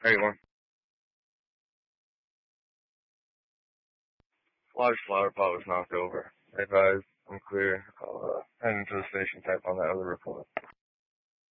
How you going? Large flower pot was knocked over. Advised, I'm clear. I'll head into the station, type on that other report.